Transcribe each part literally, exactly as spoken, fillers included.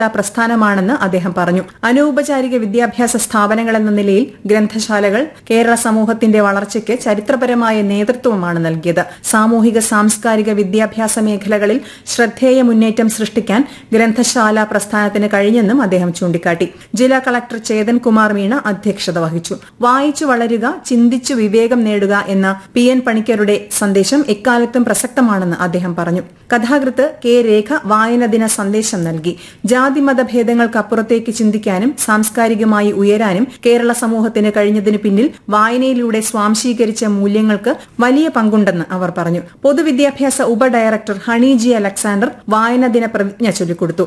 പ്രസ്ഥാനമാണെന്ന് അദ്ദേഹം പറഞ്ഞു. അനൌപചാരിക വിദ്യാഭ്യാസ സ്ഥാപനങ്ങളെന്ന നിലയിൽ ഗ്രന്ഥശാലകൾ കേരള സമൂഹത്തിന്റെ വളർച്ചയ്ക്ക് ചരിത്രപരമായ നേതൃത്വമാണ് നൽകിയത്. സാമൂഹിക സാംസ്കാരിക വിദ്യാഭ്യാസ മേഖലകളിൽ ശ്രദ്ധേയ മുന്നേറ്റം സൃഷ്ടിക്കാൻ ഗ്രന്ഥശാല പ്രസ്ഥാനത്തിന് കഴിഞ്ഞെന്നും അദ്ദേഹം ചൂണ്ടിക്കാട്ടി. ജില്ലാ കളക്ടർ ചേതൻ കുമാർ മീണ അധ്യക്ഷത വഹിച്ചു. വായിച്ചു വളരുക, ചിന്തിച്ചു വിവേകം നേടുക എന്ന പി എൻ പണിക്കരുടെ സന്ദേശം എക്കാലത്തും പ്രസക്തമാണെന്ന് അദ്ദേഹം പറഞ്ഞു. കഥാകൃത്ത് കെ രേഖ വായനദിന സന്ദേശം നൽകി. ജാതിമത ഭേദങ്ങൾക്കപ്പുറത്തേക്ക് ചിന്തിക്കാനും സാംസ്കാരികമായി ഉയരാനും കേരള സമൂഹത്തിന് കഴിഞ്ഞതിന് പിന്നിൽ വായനയിലൂടെ സ്വാംശീകരിച്ച മൂല്യങ്ങൾക്ക് വലിയ പങ്കുണ്ടെന്ന് അവർ പറഞ്ഞു. പൊതുവിദ്യാഭ്യാസ ഉപഡയറക്ടർ ഹണി ജി അലക്സാണ്ടർ വായനദിന പ്രതിജ്ഞ ചൊല്ലിക്കൊടുത്തു.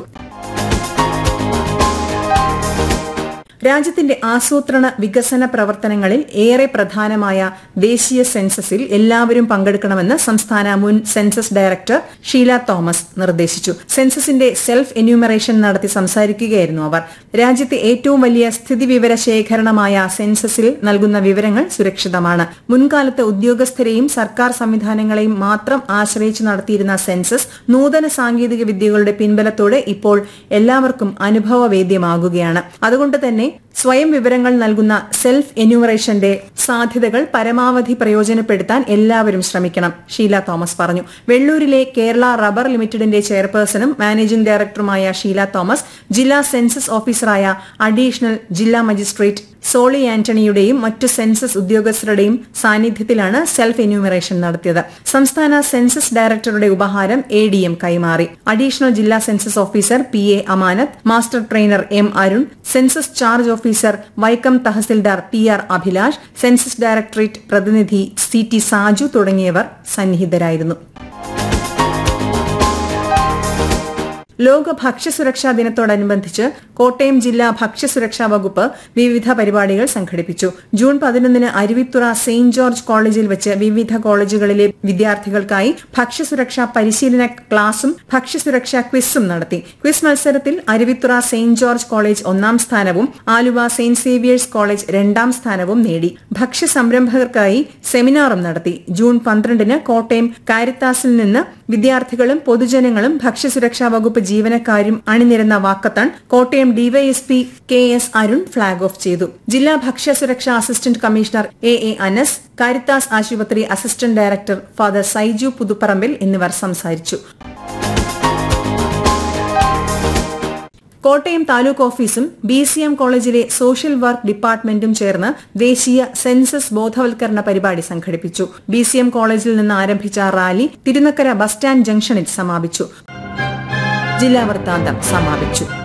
രാജ്യത്തിന്റെ ആസൂത്രണ വികസന പ്രവർത്തനങ്ങളിൽ ഏറെ പ്രധാനമായ ദേശീയ സെൻസസിൽ എല്ലാവരും പങ്കെടുക്കണമെന്ന് സംസ്ഥാന മുൻ സെൻസസ് ഡയറക്ടർ ഷീല തോമസ് നിർദ്ദേശിച്ചു. സെൻസസിന്റെ സെൽഫ് എന്യൂമറേഷൻ നടത്തി സംസാരിക്കുകയായിരുന്നു അവർ. രാജ്യത്തെ ഏറ്റവും വലിയ സ്ഥിതിവിവര ശേഖരണമായ സെൻസസിൽ നൽകുന്ന വിവരങ്ങൾ സുരക്ഷിതമാണ്. മുൻകാലത്ത് ഉദ്യോഗസ്ഥരെയും സർക്കാർ സംവിധാനങ്ങളെയും മാത്രം ആശ്രയിച്ച് നടത്തിയിരുന്ന സെൻസസ് നൂതന സാങ്കേതിക വിദ്യകളുടെ പിൻബലത്തോടെ ഇപ്പോൾ എല്ലാവർക്കും അനുഭവവേദ്യമാകുകയാണ്. അതുകൊണ്ട് തന്നെ സ്വയം വിവരങ്ങൾ നൽകുന്ന സെൽഫ് എന്യൂമറേഷന്റെ സാധ്യതകൾ പരമാവധി പ്രയോജനപ്പെടുത്താൻ എല്ലാവരും ശ്രമിക്കണം, ഷീല തോമസ് പറഞ്ഞു. വെള്ളൂരിലെ കേരള റബ്ബർ ലിമിറ്റഡിന്റെ ചെയർപേഴ്സണും മാനേജിംഗ് ഡയറക്ടറുമായ ഷീല തോമസ് ജില്ലാ സെൻസസ് ഓഫീസറായ അഡീഷണൽ ജില്ലാ മജിസ്ട്രേറ്റ് സോളി ആന്റണിയുടെയും മറ്റു സെൻസസ് ഉദ്യോഗസ്ഥരുടെയും സാന്നിധ്യത്തിലാണ് സെൽഫ് എന്യൂമറേഷൻ നടത്തിയത്. സംസ്ഥാന സെൻസസ് ഡയറക്ടറുടെ ഉപഹാരം എ ഡി എം കൈമാറി. അഡീഷണൽ ജില്ലാ സെൻസസ് ഓഫീസർ പി എ അമാനത്ത്, master trainer M Arun, census charge officer Vaikom tahsildar P R Abhilash, census directorate പ്രതിനിധി സി ടി സാജു തുടങ്ങിയവർ സന്നിഹിതരായിരുന്നു. ലോക ഭക്ഷ്യസുരക്ഷാ ദിനത്തോടനുബന്ധിച്ച് കോട്ടയം ജില്ലാ ഭക്ഷ്യസുരക്ഷാ വകുപ്പ് വിവിധ പരിപാടികൾ സംഘടിപ്പിച്ചു. ജൂൺ പതിനൊന്നിന് അരുവിത്തുറ സെയിന്റ് ജോർജ് കോളേജിൽ വെച്ച് വിവിധ കോളേജുകളിലെ വിദ്യാർത്ഥികൾക്കായി ഭക്ഷ്യസുരക്ഷാ പരിശീലന ക്ലാസും ഭക്ഷ്യസുരക്ഷാ ക്വിസും നടത്തി. ക്വിസ് മത്സരത്തിൽ അരുവിത്തുറ സെയിന്റ് ജോർജ് കോളേജ് ഒന്നാം സ്ഥാനവും ആലുവ സെന്റ് സേവിയേഴ്സ് കോളേജ് രണ്ടാം സ്ഥാനവും നേടി. ഭക്ഷ്യ സംരംഭകർക്കായി സെമിനാറും നടത്തി. ജൂൺ പന്ത്രണ്ടിന് കോട്ടയം കാരിത്താസിൽ നിന്ന് വിദ്യാർത്ഥികളും പൊതുജനങ്ങളും ഭക്ഷ്യസുരക്ഷാ വകുപ്പ് ജീവനക്കാരും അണിനിരന്ന walkathon Kottayam DYSP K S Arun flag off ചെയ്തു. ജില്ലാ ഭക്ഷ്യസുരക്ഷാ assistant commissioner A A Anas, Caritas ആശുപത്രി assistant director father Saiju Puthuparambil എന്നിവർ സംസാരിച്ചു. കോട്ടയം താലൂക്ക് ഓഫീസും ബി സി എം കോളേജിലെ സോഷ്യൽ വർക്ക് ഡിപ്പാർട്ട്മെന്റും ചേർന്ന് ദേശീയ സെൻസസ് ബോധവൽക്കരണ പരിപാടി സംഘടിപ്പിച്ചു. ബി സി എം കോളേജിൽ നിന്ന് ആരംഭിച്ച റാലി തിരുനക്കര ബസ് സ്റ്റാൻഡ് ജംഗ്ഷനിൽ സമാപിച്ചു. ജില്ലാ വൃത്താന്തം സമാപിച്ചു.